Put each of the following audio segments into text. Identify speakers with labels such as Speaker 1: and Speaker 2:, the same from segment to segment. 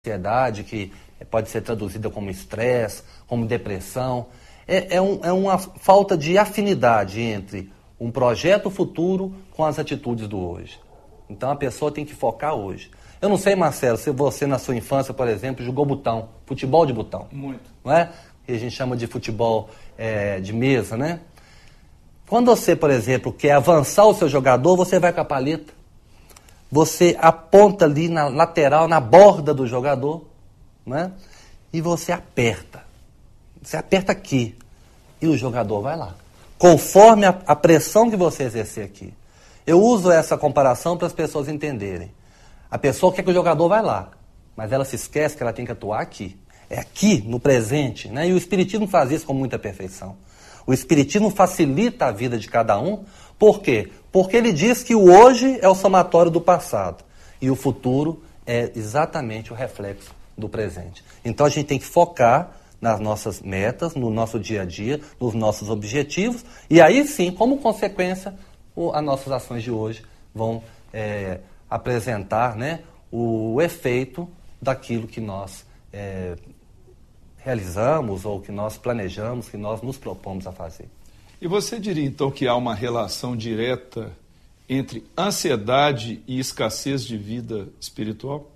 Speaker 1: ansiedade, que pode ser traduzida como estresse, como depressão. É uma falta de afinidade entre um projeto futuro com as atitudes do hoje. Então a pessoa tem que focar hoje. Eu não sei, Marcelo, se você na sua infância, por exemplo, jogou botão, futebol de botão.
Speaker 2: Muito.
Speaker 1: Não é? Que a gente chama de futebol de mesa, né? Quando você, por exemplo, quer avançar o seu jogador, você vai com a paleta. Você aponta ali na lateral, na borda do jogador, né? E você aperta. Você aperta aqui. E o jogador vai lá. Conforme a pressão que você exercer aqui. Eu uso essa comparação para as pessoas entenderem. A pessoa quer que o jogador vá lá, mas ela se esquece que ela tem que atuar aqui. É aqui, no presente, né? E o Espiritismo faz isso com muita perfeição. O Espiritismo facilita a vida de cada um. Por quê? Porque ele diz que o hoje é o somatório do passado. E o futuro é exatamente o reflexo do presente. Então a gente tem que focar nas nossas metas, no nosso dia a dia, nos nossos objetivos. E aí sim, como consequência, as nossas ações de hoje vão apresentar, né, o efeito daquilo que nós realizamos ou que nós planejamos, que nós nos propomos a fazer.
Speaker 2: E você diria então que há uma relação direta entre ansiedade e escassez de vida espiritual?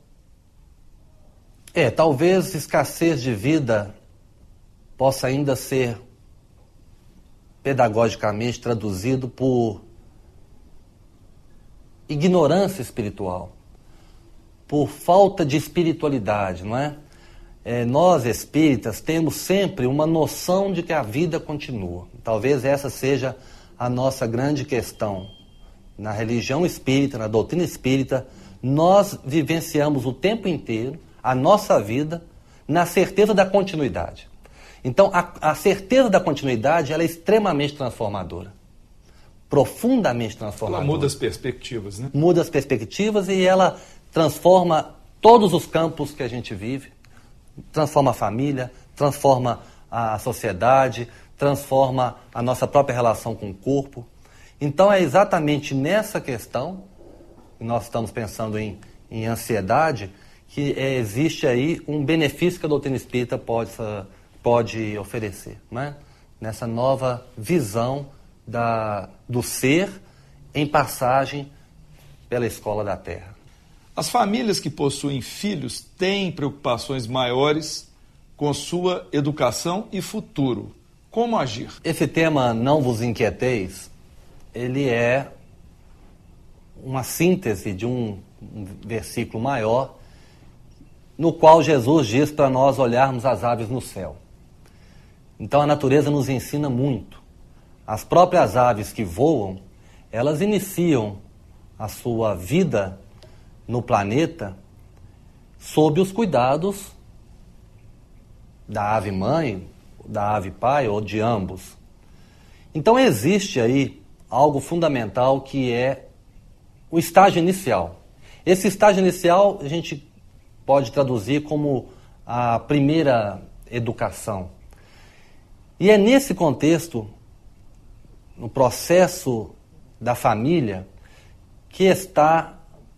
Speaker 1: Talvez escassez de vida possa ainda ser pedagogicamente traduzido por ignorância espiritual, por falta de espiritualidade, não é? Nós espíritas temos sempre uma noção de que a vida continua. Talvez essa seja a nossa grande questão. Na religião espírita, na doutrina espírita, nós vivenciamos o tempo inteiro a nossa vida na certeza da continuidade. Então, a certeza da continuidade ela é extremamente transformadora. Profundamente transformadora.
Speaker 2: Ela muda as perspectivas, né?
Speaker 1: Muda as perspectivas e ela transforma todos os campos que a gente vive. Transforma a família, transforma a sociedade, transforma a nossa própria relação com o corpo. Então é exatamente nessa questão, que nós estamos pensando em ansiedade, que existe aí um benefício que a doutrina espírita pode oferecer, né? Nessa nova visão do ser em passagem pela escola da Terra.
Speaker 2: As famílias que possuem filhos têm preocupações maiores com sua educação e futuro. Como agir?
Speaker 1: Esse tema, não vos inquieteis, ele é uma síntese de um versículo maior, no qual Jesus diz para nós olharmos as aves no céu. Então a natureza nos ensina muito. As próprias aves que voam, elas iniciam a sua vida no planeta sob os cuidados da ave mãe, da ave pai ou de ambos. Então existe aí algo fundamental que é o estágio inicial. Esse estágio inicial a gente pode traduzir como a primeira educação. E é nesse contexto, no processo da família, que está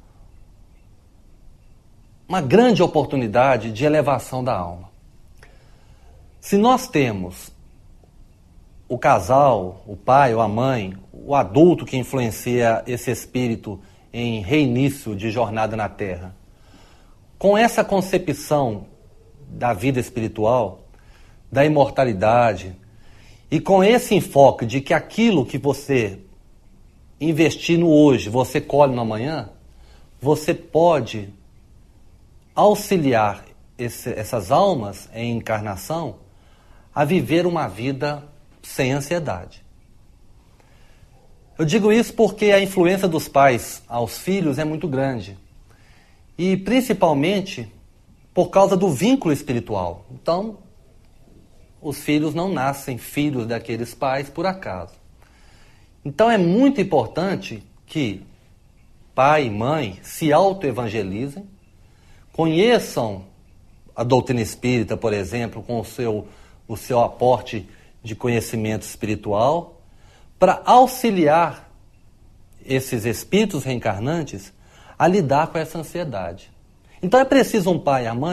Speaker 1: uma grande oportunidade de elevação da alma. Se nós temos o casal, o pai ou a mãe, o adulto que influencia esse espírito em reinício de jornada na Terra, com essa concepção da vida espiritual, da imortalidade, e com esse enfoque de que aquilo que você investir no hoje, você colhe no amanhã, você pode auxiliar essas almas em encarnação a viver uma vida sem ansiedade. Eu digo isso porque a influência dos pais aos filhos é muito grande. E principalmente por causa do vínculo espiritual. Então, os filhos não nascem filhos daqueles pais por acaso. Então é muito importante que pai e mãe se autoevangelizem, conheçam a doutrina espírita, por exemplo, com o seu aporte de conhecimento espiritual, para auxiliar esses espíritos reencarnantes a lidar com essa ansiedade. Então é preciso um pai e a mãe